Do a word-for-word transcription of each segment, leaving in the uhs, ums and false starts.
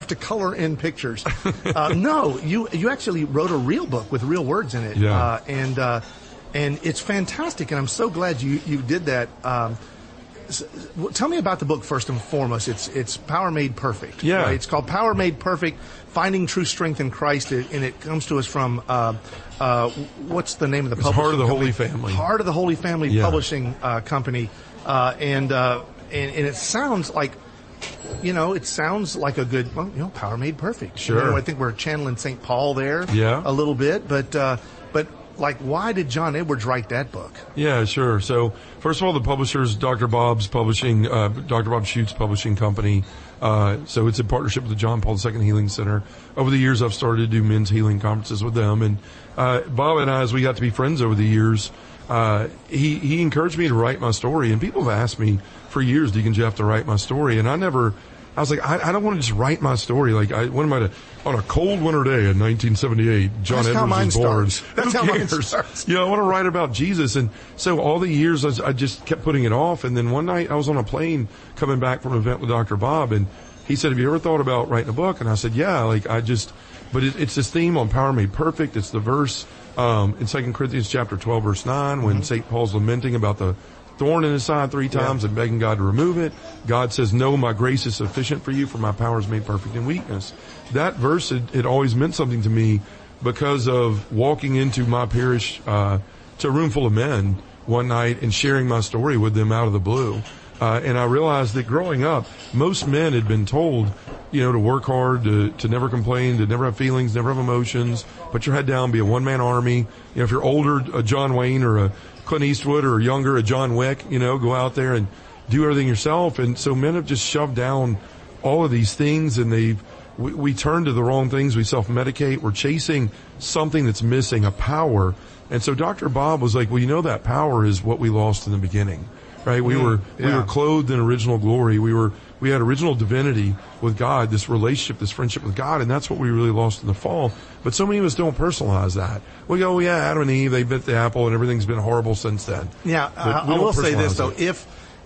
to color in pictures. uh, no, you you actually wrote a real book with real words in it, Yeah. uh, and uh, and it's fantastic. And I'm so glad you you did that. Um, so, well, tell me about the book first and foremost. It's it's Power Made Perfect. Yeah. Right? It's called Power Made Perfect: Finding True Strength in Christ, and it comes to us from uh, uh, what's the name of the It's publishing Heart of the company? Holy Family. Heart of the Holy Family Yeah. Publishing uh, Company, uh, and, uh, and and it sounds like. You know, it sounds like a good, well, you know, Power Made Perfect. Sure. You know, I think we're channeling Saint Paul there Yeah. a little bit, but, uh, but like, why did John Edwards write that book? Yeah, sure. So first of all, the publishers, Doctor Bob's Publishing, uh, Doctor Bob Schuchts Publishing Company. Uh, so it's in partnership with the John Paul the Second Healing Center. Over the years, I've started to do men's healing conferences with them. And, uh, Bob and I, as we got to be friends over the years, uh, he, he encouraged me to write my story. And people have asked me for years, Deacon Jeff, to write my story. And I never, I was like, I, I don't want to just write my story. Like, I, what am I to, on a cold winter day in nineteen seventy-eight, John That's how Edwards mine was born. starts. That's Who how mine cares? starts. You know, I want to write about Jesus. And so all the years I, was, I just kept putting it off. And then one night I was on a plane coming back from an event with Doctor Bob, and he said, have you ever thought about writing a book? And I said, yeah, like I just, but it, it's this theme on Power Made Perfect. It's the verse, um, in Second Corinthians chapter twelve, verse nine, when mm-hmm. Saint Paul's lamenting about the thorn in his side three times yeah. and begging God to remove it. God says, no, my grace is sufficient for you, for my power is made perfect in weakness. That verse, it, it always meant something to me because of walking into my parish, uh, to a room full of men one night and sharing my story with them out of the blue. Uh, and I realized that growing up, most men had been told, you know, to work hard, to, to never complain, to never have feelings, never have emotions, put your head down, be a one-man army. You know, if you're older, a John Wayne or a Clint Eastwood, or younger, a John Wick, you know, go out there and do everything yourself. And so men have just shoved down all of these things, and they've, we, we turn to the wrong things. We self-medicate. We're chasing something that's missing, a power. And so Doctor Bob was like, well, you know, that power is what we lost in the beginning. Right? We mm, were, yeah. we were clothed in original glory. We were, we had original divinity with God, this relationship, this friendship with God, and that's what we really lost in the fall. But so many of us don't personalize that. We go, oh, yeah, Adam and Eve, they bit the apple and everything's been horrible since then. Yeah, uh, I will say this though, if,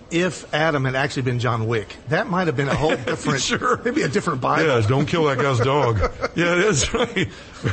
if Adam had actually been John Wick, that might have been a whole different, sure. maybe a different Bible. Yeah, don't kill that guy's dog. Yeah, it is, right.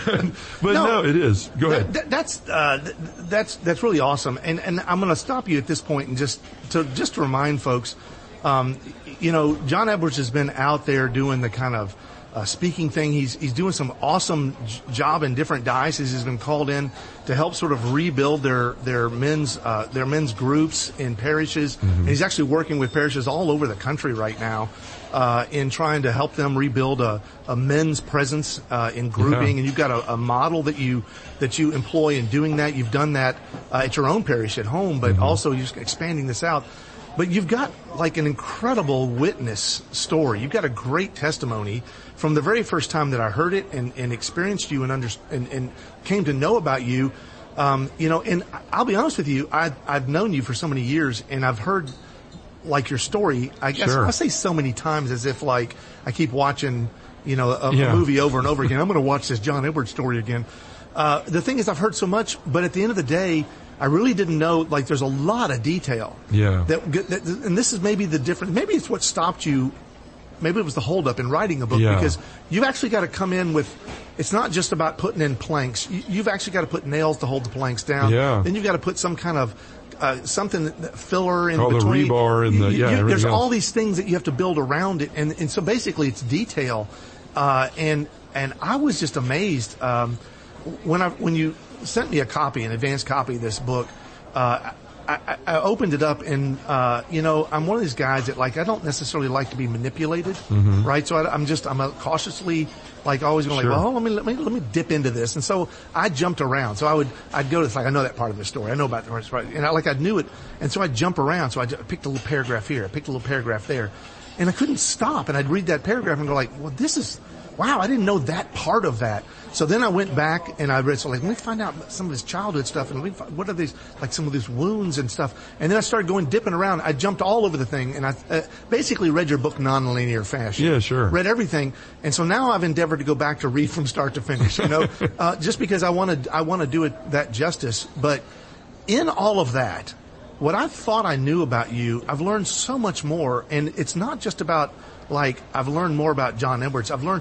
But no, no, it is. Go ahead. That, that's, uh, that's, that's really awesome. And, and I'm going to stop you at this point and just to, just to remind folks, um, you know, John Edwards has been out there doing the kind of, Uh, speaking thing. He's, he's doing some awesome j- job in different dioceses. He's been called in to help sort of rebuild their, their men's, uh, their men's groups in parishes. Mm-hmm. And he's actually working with parishes all over the country right now, uh, in trying to help them rebuild a, a men's presence, uh, in grouping. Yeah. And you've got a, a model that you, that you employ in doing that. You've done that, uh, at your own parish at home, but mm-hmm. also you're expanding this out. But you've got like an incredible witness story. You've got a great testimony from the very first time that I heard it and, and experienced you and, under, and, and came to know about you. Um, you know, and I'll be honest with you, I, I've known you for so many years, and I've heard like your story. I guess sure. I say so many times as if like I keep watching, you know, a, yeah. a movie over and over again. I'm going to watch this John Edwards story again. Uh, the thing is, I've heard so much, but at the end of the day, I really didn't know, like, there's a lot of detail. Yeah. That, that, and this is maybe the difference. Maybe it's what stopped you. Maybe it was the holdup in writing a book, yeah. because you've actually got to come in with, it's not just about putting in planks. You, you've actually got to put nails to hold the planks down. Yeah. Then you've got to put some kind of, uh, something, that, filler in Called between. the rebar and the, you, yeah, you, There's else. all these things that you have to build around it. And, and so basically it's detail. Uh, and, and I was just amazed, um, when I, when you sent me a copy, an advanced copy of this book, uh, I, I opened it up and, uh, you know, I'm one of these guys that, like, I don't necessarily like to be manipulated, mm-hmm. right? So I, I'm just, I'm a cautiously, like, always going sure. like, well, let me, let me, let me dip into this. And so I jumped around. So I would, I'd go to, it's like, I know that part of the story. I know about the part, and I, like, I knew it. And so I'd jump around. So I picked a little paragraph here. I picked a little paragraph there. And I couldn't stop. And I'd read that paragraph and go like, well, this is, wow, I didn't know that part of that. So then I went back and I read, so like, let me find out some of his childhood stuff and let me find, what are these, like some of these wounds and stuff. And then I started going dipping around. I jumped all over the thing and I uh, basically read your book non-linear fashion. Yeah, sure. Read everything. And so now I've endeavored to go back to read from start to finish, you know, uh, just because I want to, I want to do it that justice. But in all of that, what I thought I knew about you, I've learned so much more. And it's not just about, like, I've learned more about John Edwards. I've learned